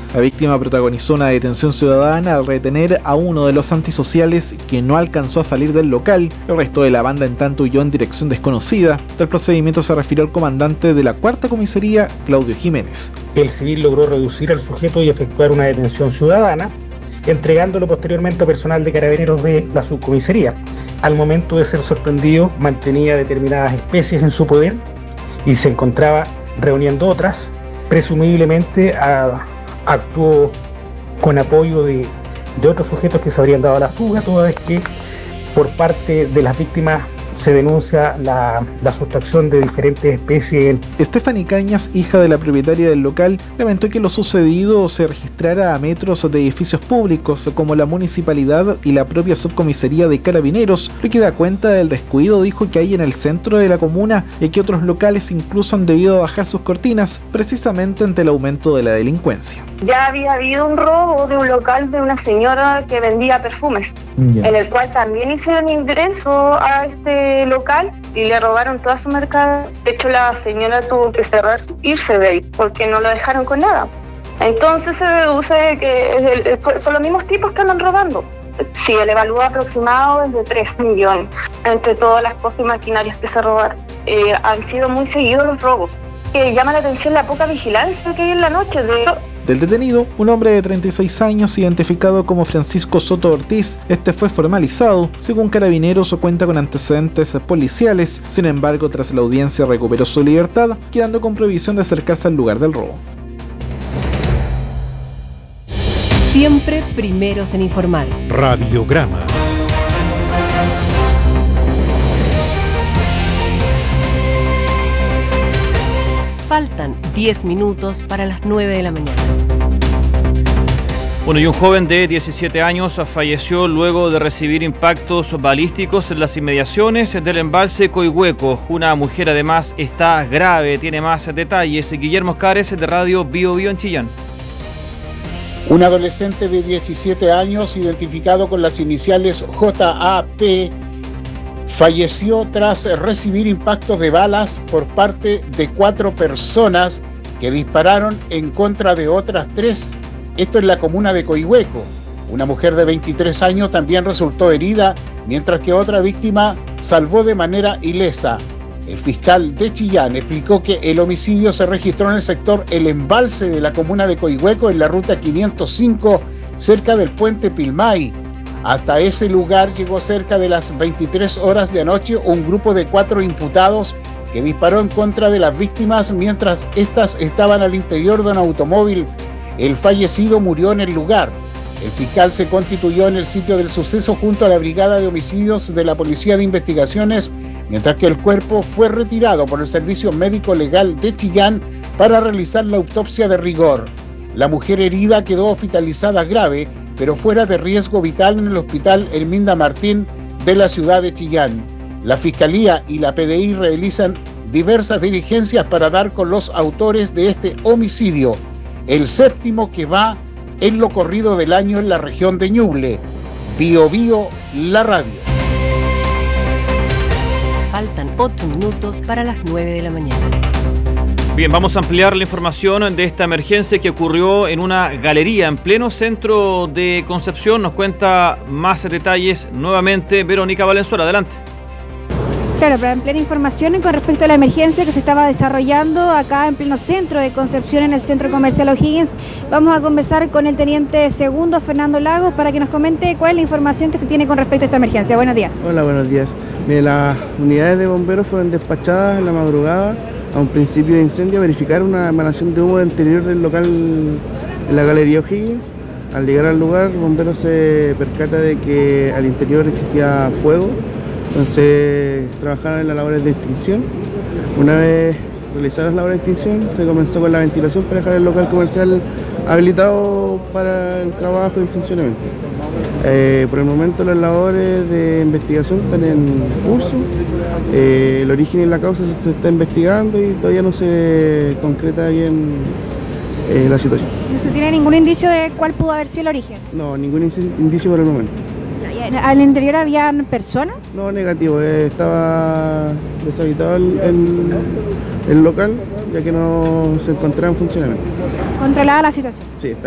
La víctima protagonizó una detención ciudadana al retener a uno de los antisociales que no alcanzó a salir del local. El resto de la banda en tanto huyó en dirección desconocida. Del procedimiento se refirió el comandante de la cuarta comisaría, Claudio Jiménez. El civil logró reducir al sujeto y efectuar una detención ciudadana, entregándolo posteriormente a personal de carabineros de la subcomisaría. Al momento de ser sorprendido, mantenía determinadas especies en su poder y se encontraba reuniendo otras. Presumiblemente actuó con apoyo de otros sujetos que se habrían dado a la fuga, toda vez que por parte de las víctimas se denuncia la sustracción de diferentes especies. Stephanie Cañas, hija de la propietaria del local, lamentó que lo sucedido se registrara a metros de edificios públicos como la municipalidad y la propia subcomisaría de Carabineros, lo que da cuenta del descuido, dijo, que hay en el centro de la comuna y que otros locales incluso han debido bajar sus cortinas precisamente ante el aumento de la delincuencia. Ya había habido un robo de un local de una señora que vendía perfumes, en el cual también hicieron ingreso a este local y le robaron toda su mercadería. De hecho, la señora tuvo que cerrar, irse de ahí, porque no lo dejaron con nada. Entonces se deduce que son los mismos tipos que andan robando. Sí, el evalúo aproximado es de 3 millones, entre todas las cosas y maquinarias que se robaron. Han sido muy seguidos los robos, que llama la atención la poca vigilancia que hay en la noche. Del detenido, un hombre de 36 años identificado como Francisco Soto Ortiz, este fue formalizado. Según Carabineros, cuenta con antecedentes policiales. Sin embargo, tras la audiencia recuperó su libertad, quedando con prohibición de acercarse al lugar del robo. Siempre primeros en informar. Radiograma. Faltan 10 minutos para las 9 de la mañana. Bueno, y un joven de 17 años falleció luego de recibir impactos balísticos en las inmediaciones del embalse Coihueco. Una mujer además está grave, tiene más detalles. Guillermo Oscares, de Radio Bio Bio en Chillán. Un adolescente de 17 años, identificado con las iniciales JAP, falleció tras recibir impactos de balas por parte de 4 personas que dispararon en contra de otras 3. Esto en la comuna de Coihueco. Una mujer de 23 años también resultó herida, mientras que otra víctima salvó de manera ilesa. El fiscal de Chillán explicó que el homicidio se registró en el sector El Embalse de la comuna de Coihueco, en la ruta 505, cerca del puente Pilmay. Hasta ese lugar llegó cerca de las 23 horas de anoche un grupo de 4 imputados que disparó en contra de las víctimas mientras éstas estaban al interior de un automóvil. El fallecido murió en el lugar. El fiscal se constituyó en el sitio del suceso junto a la Brigada de Homicidios de la Policía de Investigaciones, mientras que el cuerpo fue retirado por el Servicio Médico Legal de Chillán para realizar la autopsia de rigor. La mujer herida quedó hospitalizada grave, pero fuera de riesgo vital en el Hospital Herminda Martín de la ciudad de Chillán. La Fiscalía y la PDI realizan diversas diligencias para dar con los autores de este homicidio, el 7º que va en lo corrido del año en la región de Ñuble. Bio Bio, la radio. Faltan 8 minutos para las 9 de la mañana. Bien, vamos a ampliar la información de esta emergencia que ocurrió en una galería en pleno centro de Concepción. Nos cuenta más detalles nuevamente Verónica Valenzuela. Adelante. Claro, para ampliar información con respecto a la emergencia que se estaba desarrollando acá en pleno centro de Concepción, en el centro comercial O'Higgins, vamos a conversar con el teniente segundo Fernando Lagos para que nos comente cuál es la información que se tiene con respecto a esta emergencia. Buenos días. Hola, buenos días. Mire, las unidades de bomberos fueron despachadas en la madrugada a un principio de incendio a verificar una emanación de humo del interior del local en la galería O'Higgins. Al llegar al lugar, bomberos se percata de que al interior existía fuego. Entonces trabajaron en las labores de extinción. Una vez realizadas las labores de extinción, se comenzó con la ventilación para dejar el local comercial habilitado para el trabajo y el funcionamiento. Por el momento las labores de investigación están en curso. El origen y la causa se está investigando y todavía no se concreta bien la situación. ¿No se tiene ningún indicio de cuál pudo haber sido el origen? No, ningún indicio por el momento. ¿Al interior habían personas? No, negativo, estaba deshabitado el local, ya que no se encontraba en funcionamiento. ¿Controlada la situación? Sí, está